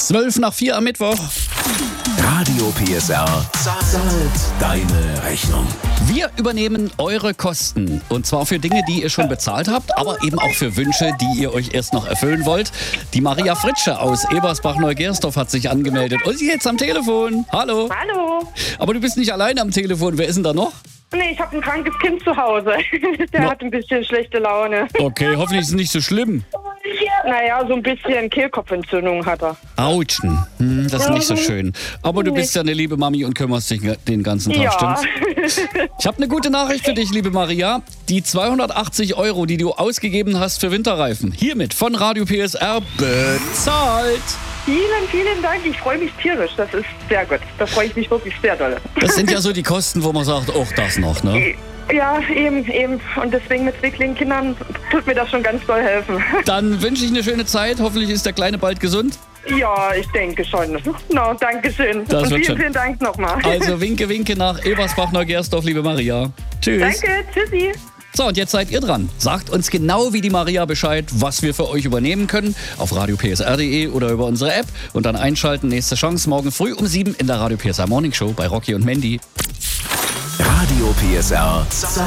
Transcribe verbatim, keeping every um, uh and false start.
Zwölf nach vier am Mittwoch. Radio P S R zahlt deine Rechnung. Wir übernehmen eure Kosten. Und zwar für Dinge, die ihr schon bezahlt habt, aber eben auch für Wünsche, die ihr euch erst noch erfüllen wollt. Die Maria Fritsche aus Ebersbach-Neugersdorf hat sich angemeldet. Und sie ist jetzt am Telefon. Hallo. Hallo. Aber du bist nicht alleine am Telefon. Wer ist denn da noch? Nee, ich habe ein krankes Kind zu Hause. Der No. hat ein bisschen schlechte Laune. Okay, hoffentlich ist es nicht so schlimm. Naja, so ein bisschen Kehlkopfentzündung hat er. Autschen. Hm, das ist nicht so schön. Aber du bist ja eine liebe Mami und kümmerst dich den ganzen Tag, Ja. stimmt's? Ich habe eine gute Nachricht für dich, liebe Maria. Die zweihundertachtzig Euro, die du ausgegeben hast für Winterreifen, hiermit von Radio P S R bezahlt. Vielen, vielen Dank. Ich freue mich tierisch. Das ist sehr gut. Da freue ich mich wirklich sehr doll. Das sind ja so die Kosten, wo man sagt, auch das noch, ne? Ja, eben, eben. Und deswegen mit zwei kleinen Kindern tut mir das schon ganz doll helfen. Dann wünsche ich eine schöne Zeit. Hoffentlich ist der Kleine bald gesund. Ja, ich denke schon. No, danke schön. Das Und wird vielen, schon. vielen Dank nochmal. Also winke, winke nach Ebersbach-Neugersdorf, liebe Maria. Tschüss. Danke, tschüssi. So, und jetzt seid ihr dran. Sagt uns genau wie die Maria Bescheid, was wir für euch übernehmen können. Auf radio p s r punkt d e oder über unsere App. Und dann einschalten. Nächste Chance morgen früh um sieben in der Radio P S R Morning Show bei Rocky und Mandy. Radio P S R zahlt